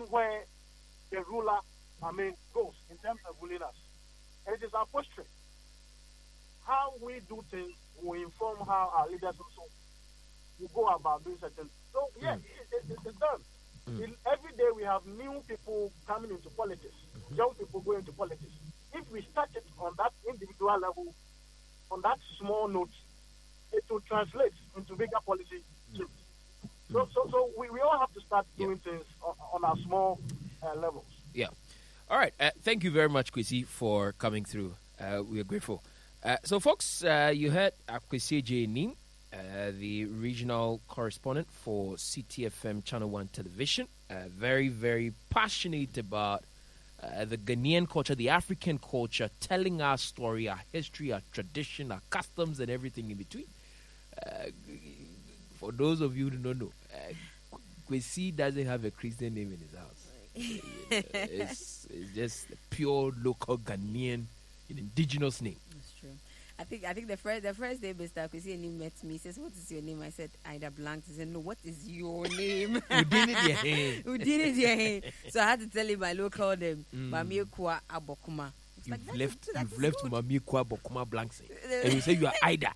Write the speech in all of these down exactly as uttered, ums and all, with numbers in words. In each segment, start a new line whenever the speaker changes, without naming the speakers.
where the ruler, I mean, goes in terms of ruling us. And it is our posture. How we do things will inform how our leaders also will go about doing certain things. So, yeah, mm. it, it, it's done. Mm. In, every day we have new people coming into politics, mm-hmm. young people going into politics. If we start it on that individual level, on that small note, it will translate into bigger policy change. Mm. So, so, so we, we all have to start doing yeah. things on, on our small uh, levels.
Yeah. All right. Uh, thank you very much, Kwesi, for coming through. Uh, we are grateful. Uh, so, folks, uh, you heard Kwesi Ejeanim, uh, the regional correspondent for C T F M Channel one Television. Uh, very, very passionate about uh, the Ghanaian culture, the African culture, telling our story, our history, our tradition, our customs, and everything in between. Uh, for those of you who don't know, uh, Kwesi doesn't have a Christian name in his house. you know, it's, it's just a pure local Ghanaian, an indigenous name.
That's true. I think I think the first the first day Mister Kwesi Ejeanim met me, he says, "What is your name?" I said, "Ida Blank." He said, "No, what is your name?"
Who did it?
Who did it? So I had to tell him my local name, Mami Kwa Abokuma.
You've like, left, is, you've left Mami Kwa Abokuma Blank, and you say you are Ida.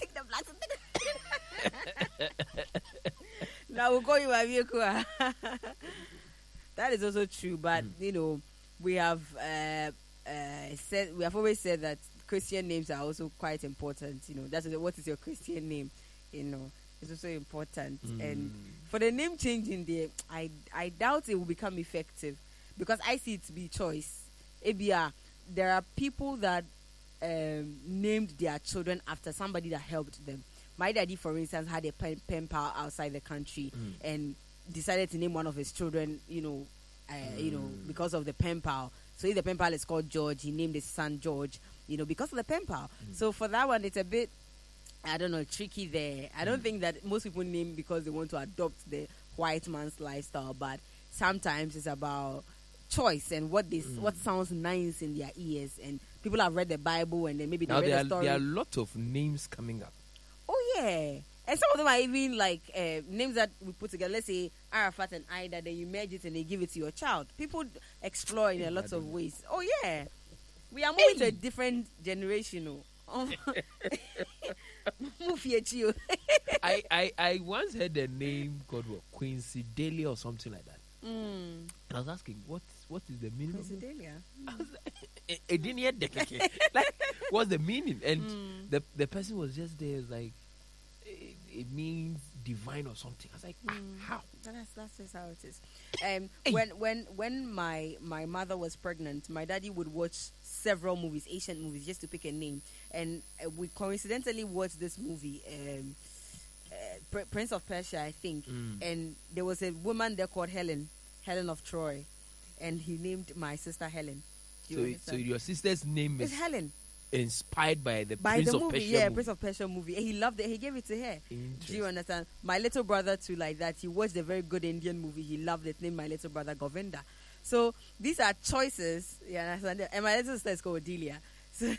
Now we'll call you Mami Kwa. That is also true, but mm. you know, we have uh, uh, said we have always said that Christian names are also quite important. You know, that's what is your Christian name. You know, it's also important. Mm. And for the name changing there, I I doubt it will become effective because I see it to be choice. A B R, there are people that um, named their children after somebody that helped them. My daddy, for instance, had a pen, pen pal outside the country mm. and decided to name one of his children, you know, uh, mm. you know, because of the pen pal. So if the pen pal is called George, he named his son George, you know, because of the pen pal. Mm. So for that one, it's a bit, I don't know, tricky there. I don't mm. think that most people name because they want to adopt the white man's lifestyle, but sometimes it's about choice and what this mm. what sounds nice in their ears. And people have read the Bible and then maybe they
now
read
there
a story.
Are, there are a lot of names coming up.
Oh yeah. And some of them are even like uh, names that we put together. Let's say Arafat and Ida, then you merge it and they give it to your child. People explore in a lot of ways. Oh, yeah. We are moving hey. to a different generation. Oh.
I, I, I once heard a name called what, Quincy Delia or something like that. Mm. And I was asking, what, what is the meaning
Quincy
of it?
Delia?
I was like, I didn't hear the like, what's the meaning? And mm. the, the person was just there, was like, It, it means divine or something. I was like, ah, mm. how?
That's that's just how it is. Um, hey. when when when my my mother was pregnant, my daddy would watch several movies, Asian movies, just to pick a name, and uh, we coincidentally watched this movie, um, uh, Pr- Prince of Persia, I think, mm. and there was a woman there called Helen, Helen of Troy, and he named my sister Helen.
So, so your sister's name is
it's Helen.
Inspired by the
by
Prince
the
of
movie,
Persia
yeah,
movie.
Prince of Persia movie. And he loved it. He gave it to her. Do you understand? My little brother too, like that. He watched a very good Indian movie. He loved it. Named my little brother Govinda. So these are choices. Yeah, understand? And my little sister is called Delia. So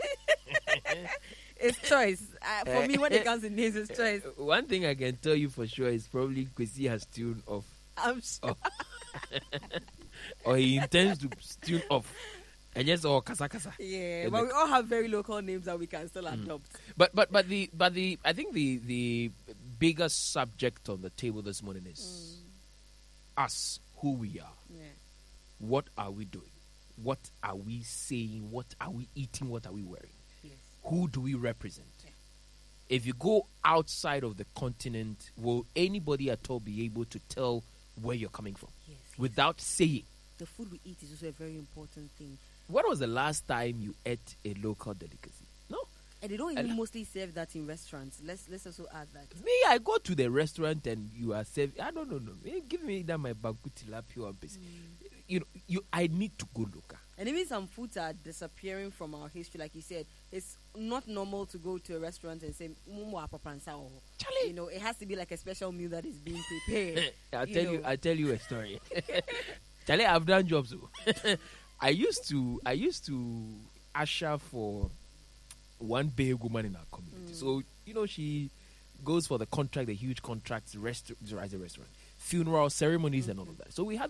it's choice. Uh, for me, when it comes to names, it's choice.
One thing I can tell you for sure is probably Kwesi has tuned off.
I'm sure.
Off. Or he intends to tune off. And yes, or kasa kasa.
Yeah, but we all have very local names that we can still mm. adopt.
But but but the but the I think the the biggest subject on the table this morning is mm. us, who we are.
Yeah.
What are we doing? What are we saying? What are we eating? What are we wearing?
Yes.
Who do we represent?
Yeah.
If you go outside of the continent, will anybody at all be able to tell where you're coming from
yes,
without
yes.
saying?
The food we eat is also a very important thing.
When was the last time you ate a local delicacy? No.
And they don't even I, mostly serve that in restaurants. Let's let's also add that.
Me, I go to the restaurant and you are serving. I don't know. No. Give me that my bagu tilapia or base. Mm. You know, you. I need to go local.
And even some foods are disappearing from our history. Like you said, it's not normal to go to a restaurant and say,
Charlie.
You know, it has to be like a special meal that is being prepared.
I'll
you
tell
know.
you. I'll tell you a story. Charlie, I've done jobs. I used to. I used to usher for one big woman in our community. Mm. So you know, she goes for the contract, the huge contracts, rest, as a restaurant, funeral ceremonies, mm-hmm. and all of that. So we had